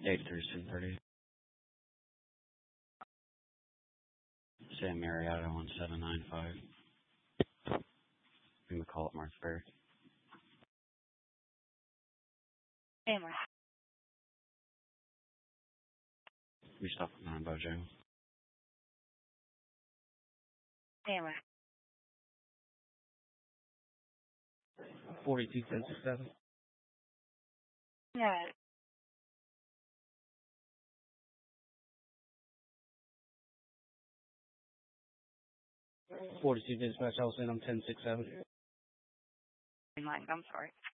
83230. Sam Marietta 1795. You can call it Marthbury. Family. We stop at 9 Bojangles. Family. 421067. No. 42 dispatch, I'll send them 1067. I'm sorry.